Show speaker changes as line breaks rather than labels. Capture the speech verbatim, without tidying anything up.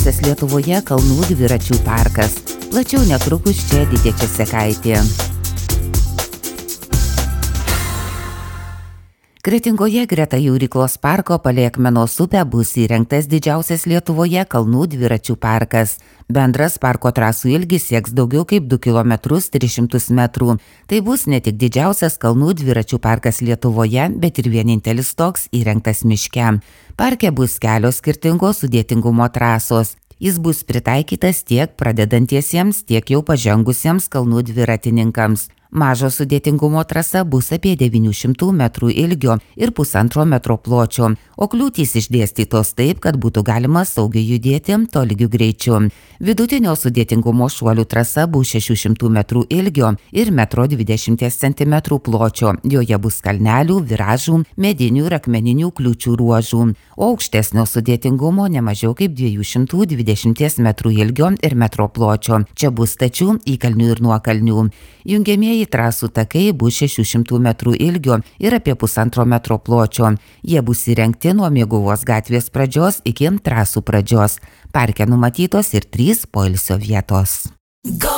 didžiausias Lietuvoje kalnų dviračių parkas. Plačiau netrukus čia Edita Česekaitė. Kretingoje greta Jūryklos parko palei Akmenos upę bus įrengtas didžiausias Lietuvoje kalnų dviračių parkas. Bendras parko trasų ilgis sieks daugiau kaip du kilometrus tris šimtus metrų. Tai bus ne tik didžiausias kalnų dviračių parkas Lietuvoje, bet ir vienintelis toks įrengtas miške. Parke bus kelios skirtingos sudėtingumo trasos. Jis bus pritaikytas tiek pradedantiesiems, tiek jau pažengusiems kalnų dviratininkams. Mažo sudėtingumo trasa bus apie devynių šimtų metrų ilgio ir pusantro metro pločio, o kliūtys išdėstytos taip, kad būtų galima saugiai judėti tolygiu greičiu. Vidutinio sudėtingumo šuolių trasa bus šešių šimtų metrų ilgio ir metro dvidešimties centimetrų pločio. Joje bus kalnelių, viražų, medinių ir akmeninių kliūčių ruožų, o aukštesnio sudėtingumo ne mažiau kaip dviejų šimtų dvidešimties metrų ilgio ir metro pločio. Čia bus stačių, įkalnių ir nuokalnių. Jungiamieji trasų takai bus šešių šimtų metrų ilgio ir apie pusantro metro pločio. Jie bus įrengti nuo Mėguvos gatvės pradžios iki trasų pradžios. Parke numatytos ir trys poilsio vietos.